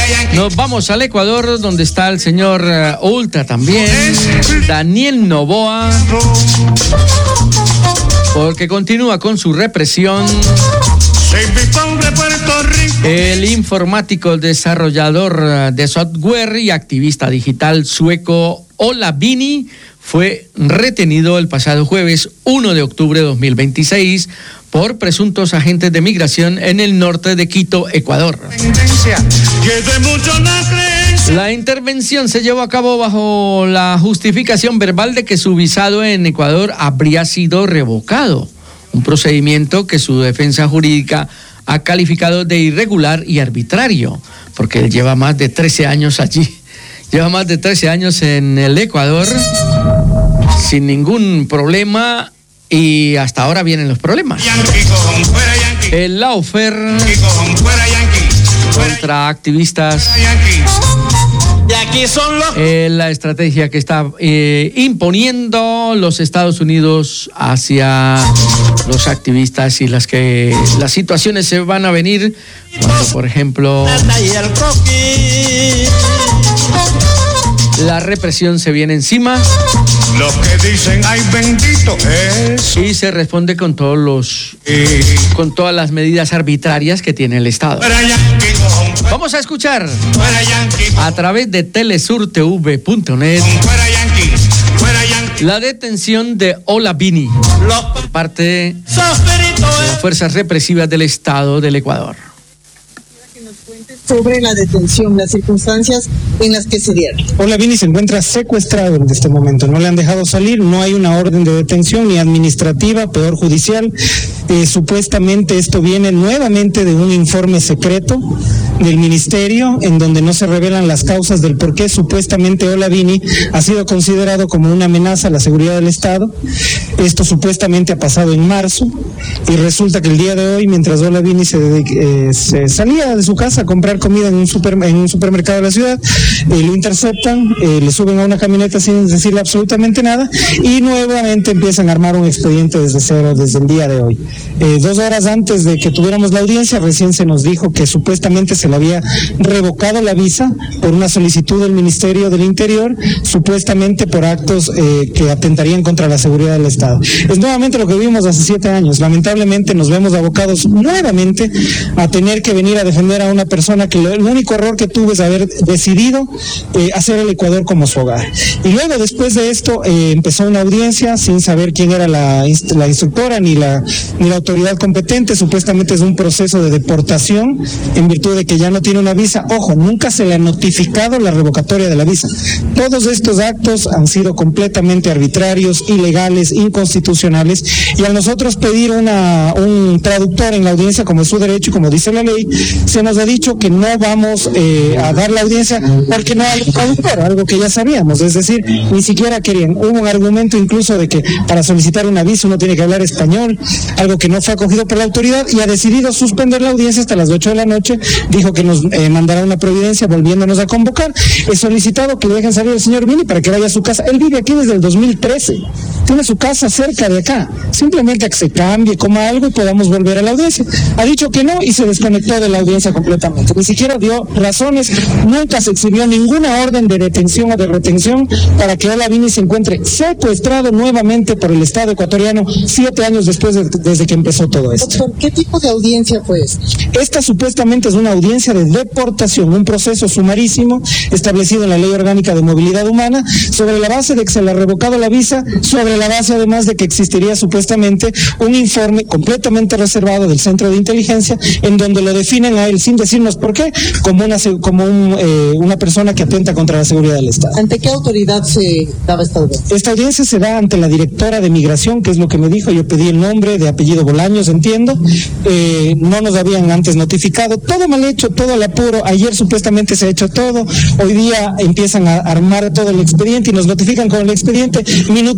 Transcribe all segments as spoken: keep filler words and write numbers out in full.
Nos vamos al Ecuador, donde está el señor uh, Ultra también, Daniel Noboa, porque continúa con su represión. El informático desarrollador de software y activista digital sueco Ola Vini fue retenido el pasado jueves uno de octubre de dos mil veintiséis por presuntos agentes de migración en el norte de Quito, Ecuador. La intervención se llevó a cabo bajo la justificación verbal de que su visado en Ecuador habría sido revocado, un procedimiento que su defensa jurídica ha calificado de irregular y arbitrario, porque él lleva más de trece años allí, lleva más de trece años en el Ecuador sin ningún problema y hasta ahora vienen los problemas. El lawfare contra activistas. Y aquí son los... Eh, la estrategia que está eh, imponiendo los Estados Unidos hacia los activistas y las que las situaciones se van a venir cuando, por ejemplo, la represión se viene encima. Los que dicen ay bendito es y se responde con todos los eh, con todas las medidas arbitrarias que tiene el Estado. Vamos a escuchar a través de telesur t v punto net la detención de Ola Vini por parte de las fuerzas represivas del Estado del Ecuador. Sobre la detención, las circunstancias en las que se dieron. Ola Vini se encuentra secuestrado en este momento, no le han dejado salir, no hay una orden de detención ni administrativa, peor judicial. Eh, supuestamente esto viene nuevamente de un informe secreto del ministerio en donde no se revelan las causas del por qué supuestamente Ola Vini ha sido considerado como una amenaza a la seguridad del Estado. Esto supuestamente ha pasado en marzo y resulta que el día de hoy, mientras Ola Vini se, eh, se salía de su casa a comprar comida en un, super, en un supermercado de la ciudad, eh, lo interceptan, eh, le suben a una camioneta sin decirle absolutamente nada y nuevamente empiezan a armar un expediente desde cero desde el día de hoy. Eh, dos horas antes de que tuviéramos la audiencia, recién se nos dijo que supuestamente se le había revocado la visa por una solicitud del Ministerio del Interior, supuestamente por actos eh, que atentarían contra la seguridad del Estado. Es nuevamente lo que vimos hace siete años. Lamentablemente nos vemos abocados nuevamente a tener que venir a defender a una persona que lo, el único error que tuvo es haber decidido eh, hacer el Ecuador como su hogar. Y luego después de esto eh, empezó una audiencia sin saber quién era la, la instructora ni la, ni la autoridad competente. Supuestamente es un proceso de deportación en virtud de que ya no tiene una visa. Ojo, nunca se le ha notificado la revocatoria de la visa. Todos estos actos han sido completamente arbitrarios, ilegales, inconstitucionales, y al nosotros pedir una, un traductor en la audiencia, como es su derecho y como dice la ley, se nos ha dicho que no vamos eh, a dar la audiencia porque no hay un traductor, algo que ya sabíamos, es decir, ni siquiera querían. Hubo un argumento incluso de que para solicitar una visa uno tiene que hablar español, algo que no fue acogido por la autoridad, y ha decidido suspender la audiencia hasta las ocho de la noche. Dijo que nos eh, mandará una providencia volviéndonos a convocar. He solicitado que le dejen salir al señor Vini para que vaya a su casa. Él vive aquí desde el dos mil trece, tiene su casa cerca de acá, simplemente que se cambie, coma algo y podamos volver a la audiencia. Ha dicho que no y se desconectó de la audiencia completamente, ni siquiera dio razones, nunca se exhibió ninguna orden de detención o de retención para que Ola Vini se encuentre secuestrado nuevamente por el Estado ecuatoriano siete años después de, desde que empezó todo esto. Doctor, ¿qué tipo de audiencia fue esta? Esta supuestamente es una audiencia de deportación, un proceso sumarísimo establecido en la Ley Orgánica de Movilidad Humana, sobre la base de que se le ha revocado la visa, sobre la base además de que existiría supuestamente un informe completamente reservado del Centro de Inteligencia en donde lo definen a él sin decirnos por qué, como una como un, eh, una persona que atenta contra la seguridad del Estado. ¿Ante qué autoridad se daba esta audiencia? Esta audiencia se da ante la directora de Migración, que es lo que me dijo. Yo pedí el nombre, de apellido Bolaños, entiendo. Eh, no nos habían antes notificado. Todo mal hecho, todo al apuro. Ayer supuestamente se ha hecho todo. Hoy día empiezan a armar todo el expediente y nos notifican con el expediente minutos antes de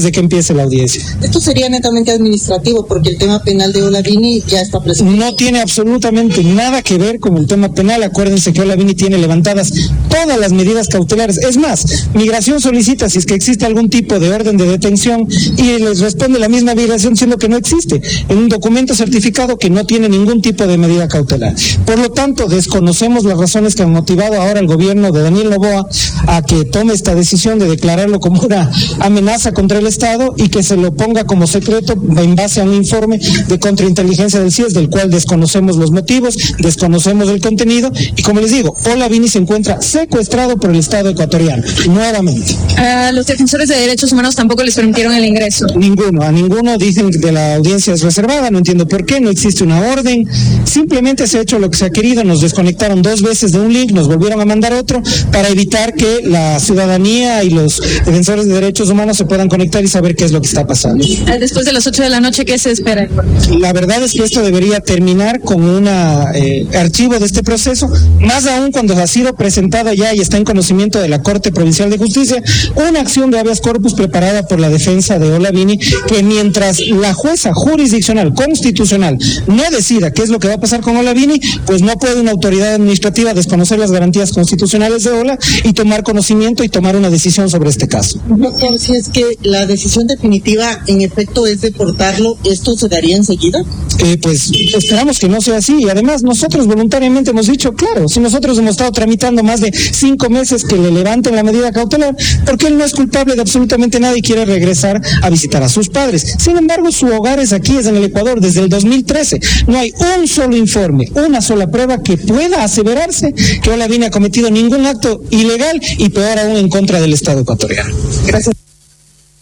de que empiece la audiencia. Esto sería netamente administrativo porque el tema penal de Olavini ya está presente. No tiene absolutamente nada que ver con el tema penal. Acuérdense que Olavini tiene levantadas todas las medidas cautelares. Es más, Migración solicita si es que existe algún tipo de orden de detención y les responde la misma Migración siendo que no existe, en un documento certificado que no tiene ningún tipo de medida cautelar. Por lo tanto, desconocemos las razones que han motivado ahora al gobierno de Daniel Noboa a que tome esta decisión de declararlo como una amenaza contra el Estado y que se lo ponga como secreto en base a un informe de contrainteligencia del C I E S, del cual desconocemos los motivos, desconocemos el contenido y, como les digo, Olavini se encuentra secuestrado por el Estado ecuatoriano, nuevamente. A los defensores de derechos humanos tampoco les permitieron el ingreso. Ninguno, a ninguno dicen que la audiencia es reservada, no entiendo por qué, no existe una orden, simplemente se ha hecho lo que se ha querido, nos desconectaron dos veces de un link, nos volvieron a mandar otro para evitar que la ciudadanía y los defensores de derechos humanos se puedan conectar y saber qué es lo que está pasando. Después de las ocho de la noche, ¿qué se espera? La verdad es que esto debería terminar con un eh, archivo de este proceso, más aún cuando ha sido presentada ya y está en conocimiento de la Corte Provincial de Justicia una acción de habeas corpus preparada por la defensa de Olavini, que mientras la jueza jurisdiccional constitucional no decida qué es lo que va a pasar con Olavini, pues no puede una autoridad administrativa desconocer las garantías constitucionales de Ola y tomar conocimiento y tomar una decisión sobre este caso. Doctor, si es que la decisión definitiva en efecto es deportarlo, ¿esto se daría enseguida? Eh, pues esperamos que no sea así, y además nosotros voluntariamente hemos dicho, claro, si nosotros hemos estado tramitando más de cinco meses que le levanten la medida cautelar, porque él no es culpable de absolutamente nada y quiere regresar a visitar a sus padres. Sin embargo, su hogar es aquí, es en el Ecuador, desde el dos mil trece. No hay un solo informe, una sola prueba que pueda aseverarse que Olavini ha cometido ningún acto ilegal y peor aún en contra del Estado ecuatoriano. Gracias.